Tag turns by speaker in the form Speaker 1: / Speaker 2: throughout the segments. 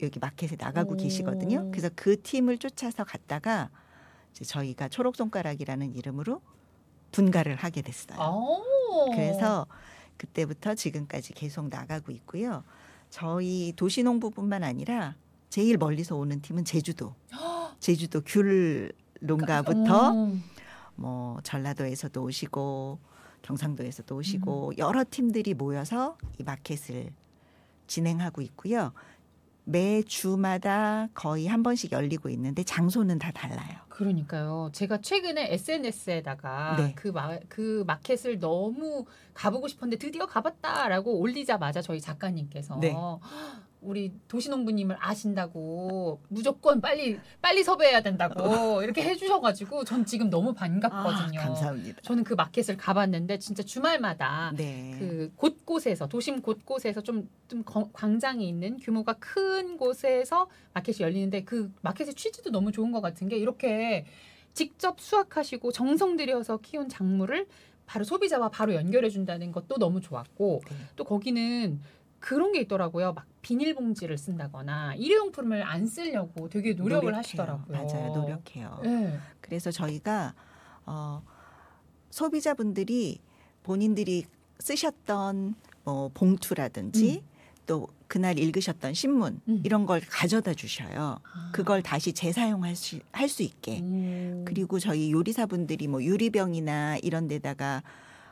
Speaker 1: 여기 마켓에 나가고 계시거든요. 그래서 그 팀을 쫓아서 갔다가 이제 저희가 초록손가락이라는 이름으로 분가를 하게 됐어요. 그래서 그때부터 지금까지 계속 나가고 있고요. 저희 도시농부뿐만 아니라 제일 멀리서 오는 팀은 제주도 귤 농가부터 뭐 전라도에서도 오시고 경상도에서도 오시고 여러 팀들이 모여서 이 마켓을 진행하고 있고요. 매 주마다 거의 한 번씩 열리고 있는데 장소는 다 달라요.
Speaker 2: 그러니까요. 제가 최근에 SNS에다가
Speaker 1: 네.
Speaker 2: 그 마켓을 너무 가보고 싶었는데 드디어 가봤다라고 올리자마자 저희 작가님께서
Speaker 1: 네.
Speaker 2: 우리 도시농부님을 아신다고 무조건 빨리 섭외해야 된다고 이렇게 해주셔가지고 전 지금 너무 반갑거든요.
Speaker 1: 감사합니다.
Speaker 2: 저는 그 마켓을 가봤는데 진짜 주말마다
Speaker 1: 네.
Speaker 2: 그 곳곳에서 도심 곳곳에서 좀 광장이 있는 규모가 큰 곳에서 마켓이 열리는데 그 마켓의 취지도 너무 좋은 것 같은 게 이렇게 직접 수확하시고 정성 들여서 키운 작물을 바로 소비자와 바로 연결해 준다는 것도 너무 좋았고
Speaker 1: 네.
Speaker 2: 또 거기는 그런 게 있더라고요. 막 비닐봉지를 쓴다거나 일회용품을 안 쓰려고 되게 노력을
Speaker 1: 노력해요.
Speaker 2: 하시더라고요.
Speaker 1: 맞아요. 노력해요.
Speaker 2: 네.
Speaker 1: 그래서 저희가 소비자분들이 본인들이 쓰셨던 뭐 봉투라든지 또 그날 읽으셨던 신문 이런 걸 가져다 주셔요. 그걸 다시 재사용할 수 있게. 그리고 저희 요리사분들이 뭐 유리병이나 이런 데다가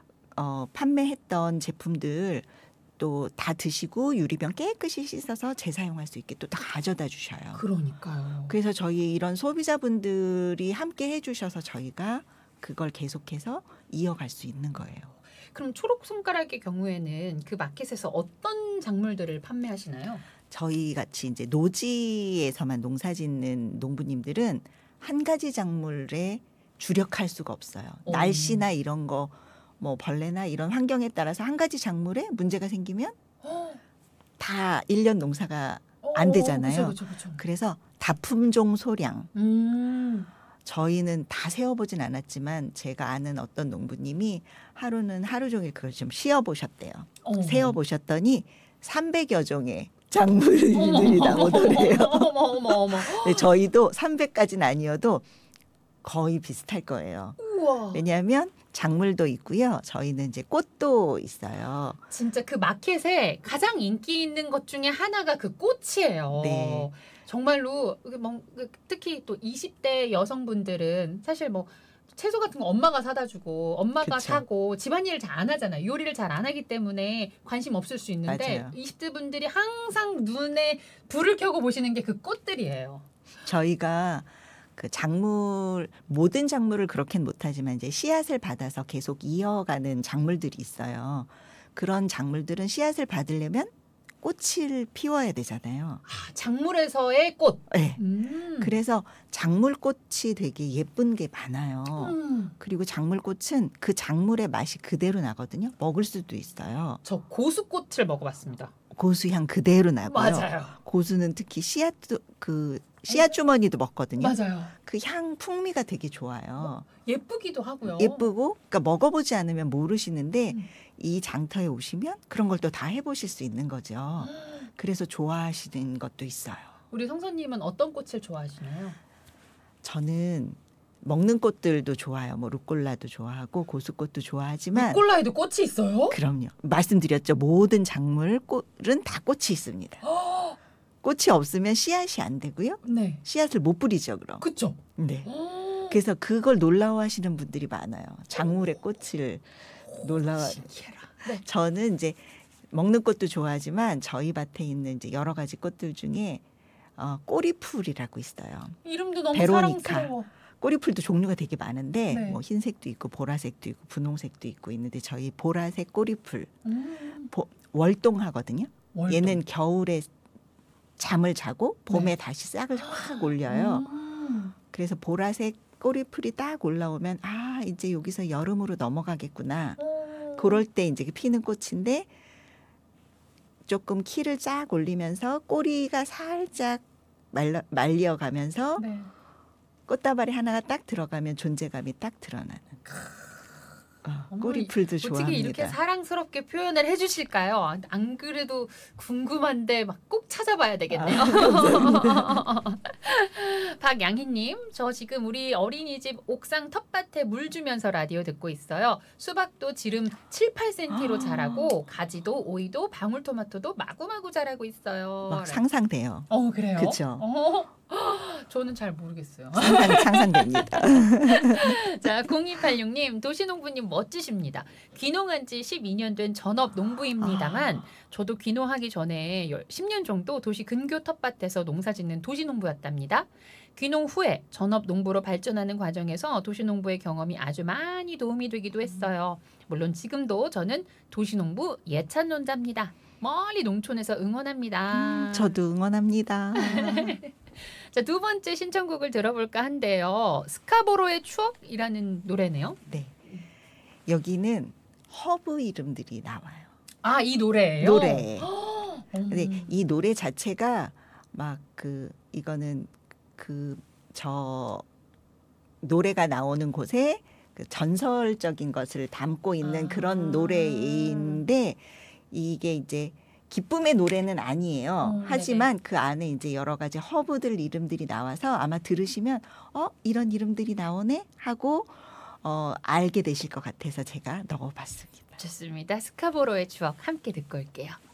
Speaker 1: 판매했던 제품들 또 다 드시고 유리병 깨끗이 씻어서 재사용할 수 있게 또 다 가져다 주셔요.
Speaker 2: 그러니까요.
Speaker 1: 그래서 저희 이런 소비자분들이 함께 해주셔서 저희가 그걸 계속해서 이어갈 수 있는 거예요.
Speaker 2: 그럼 초록손가락의 경우에는 그 마켓에서 어떤 작물들을 판매하시나요?
Speaker 1: 저희 같이 이제 노지에서만 농사 짓는 농부님들은 한 가지 작물에 주력할 수가 없어요. 날씨나 이런 거 뭐 벌레나 이런 환경에 따라서 한 가지 작물에 문제가 생기면 다 1년 농사가 안 되잖아요.
Speaker 2: 그쵸.
Speaker 1: 그래서 다품종 소량. 저희는 다 세어보진 않았지만 제가 아는 어떤 농부님이 하루는 하루 종일 그걸 좀 씌어보셨대요. 세어보셨더니 300여 종의 작물들이 나오더래요.
Speaker 2: 어머.
Speaker 1: 네, 저희도 300까지는 아니어도 거의 비슷할 거예요.
Speaker 2: 우와.
Speaker 1: 왜냐하면 작물도 있고요. 저희는 이제 꽃도 있어요.
Speaker 2: 진짜 그 마켓에 가장 인기 있는 것 중에 하나가 그 꽃이에요.
Speaker 1: 네.
Speaker 2: 정말로 특히 또 20대 여성분들은 사실 뭐 채소 같은 거 엄마가 사다 주고 엄마가
Speaker 1: 그쵸.
Speaker 2: 사고 집안일을 잘 안 하잖아요. 요리를 잘 안 하기 때문에 관심 없을 수 있는데
Speaker 1: 맞아요.
Speaker 2: 20대 분들이 항상 눈에 불을 켜고 보시는 게 그 꽃들이에요.
Speaker 1: 저희가 그 모든 작물을 그렇게는 못하지만 이제 씨앗을 받아서 계속 이어가는 작물들이 있어요. 그런 작물들은 씨앗을 받으려면 꽃을 피워야 되잖아요.
Speaker 2: 작물에서의 꽃.
Speaker 1: 네. 그래서 작물꽃이 되게 예쁜 게 많아요. 그리고 작물꽃은 그 작물의 맛이 그대로 나거든요. 먹을 수도 있어요.
Speaker 2: 저 고수꽃을 먹어봤습니다.
Speaker 1: 고수향 그대로 나고요.
Speaker 2: 맞아요.
Speaker 1: 고수는 특히 씨앗 주머니도 먹거든요.
Speaker 2: 맞아요.
Speaker 1: 그 향 풍미가 되게 좋아요.
Speaker 2: 예쁘기도 하고요.
Speaker 1: 예쁘고, 그러니까 먹어보지 않으면 모르시는데 이 장터에 오시면 그런 걸 또 다 해보실 수 있는 거죠. 그래서 좋아하시는 것도 있어요.
Speaker 2: 우리 성선님은 어떤 꽃을 좋아하시나요?
Speaker 1: 저는 먹는 꽃들도 좋아요. 뭐 루꼴라도 좋아하고 고수꽃도 좋아하지만
Speaker 2: 루꼴라에도 꽃이 있어요?
Speaker 1: 그럼요. 말씀드렸죠. 모든 작물은 다 꽃이 있습니다. 꽃이 없으면 씨앗이 안 되고요.
Speaker 2: 네.
Speaker 1: 씨앗을 못 뿌리죠, 그럼.
Speaker 2: 그쵸?
Speaker 1: 네. 그래서 그걸 놀라워하시는 분들이 많아요. 작물의 꽃을
Speaker 2: 신기해라. 네.
Speaker 1: 저는 이제 먹는 꽃도 좋아하지만 저희 밭에 있는 이제 여러 가지 꽃들 중에 꼬리풀이라고 있어요.
Speaker 2: 이름도 너무
Speaker 1: 베로니카.
Speaker 2: 사랑스러워.
Speaker 1: 꼬리풀도 종류가 되게 많은데
Speaker 2: 네.
Speaker 1: 뭐 흰색도 있고 보라색도 있고 분홍색도 있고 있는데 저희 보라색 꼬리풀 월동하거든요.
Speaker 2: 월동.
Speaker 1: 얘는 겨울에 잠을 자고 봄에 다시 싹을 확 올려요. 그래서 보라색 꼬리풀이 딱 올라오면 이제 여기서 여름으로 넘어가겠구나. 그럴 때 이제 피는 꽃인데 조금 키를 쫙 올리면서 꼬리가 살짝 말려가면서
Speaker 2: 네.
Speaker 1: 꽃다발이 하나가 딱 들어가면 존재감이 딱 드러나는.
Speaker 2: 어머,
Speaker 1: 꼬리풀도
Speaker 2: 어떻게
Speaker 1: 좋아합니다.
Speaker 2: 이렇게 사랑스럽게 표현을 해주실까요? 안 그래도 궁금한데 막 꼭 찾아봐야 되겠네요. 박양희님, 저 지금 우리 어린이집 옥상 텃밭에 물 주면서 라디오 듣고 있어요. 수박도 지름 7, 8cm로 자라고 가지도 오이도 방울토마토도 마구마구 자라고 있어요.
Speaker 1: 막 상상돼요.
Speaker 2: 그래요?
Speaker 1: 그쵸.
Speaker 2: 저는 잘 모르겠어요.
Speaker 1: 상상됩니다.
Speaker 2: 자, 0286님, 도시농부님 멋지십니다. 귀농한 지 12년 된 전업 농부입니다만 저도 귀농하기 전에 10년 정도 도시 근교 텃밭에서 농사 짓는 도시농부였답니다. 귀농 후에 전업 농부로 발전하는 과정에서 도시농부의 경험이 아주 많이 도움이 되기도 했어요. 물론 지금도 저는 도시농부 예찬론자입니다. 멀리 농촌에서 응원합니다.
Speaker 1: 저도 응원합니다.
Speaker 2: 자, 두 번째 신청곡을 들어볼까 한데요. 스카보로의 추억이라는 노래네요.
Speaker 1: 네. 여기는 허브 이름들이 나와요.
Speaker 2: 아, 이 노래예요?
Speaker 1: 노래. 근데 이 노래 자체가 막 이거는 저 노래가 나오는 곳에 그 전설적인 것을 담고 있는 그런 노래인데 이게 이제 기쁨의 노래는 아니에요. 하지만
Speaker 2: 네네.
Speaker 1: 그 안에 이제 여러 가지 허브들 이름들이 나와서 아마 들으시면 이런 이름들이 나오네 하고 알게 되실 것 같아서 제가 넣어봤습니다.
Speaker 2: 좋습니다. 스카보로의 추억 함께 듣고 올게요.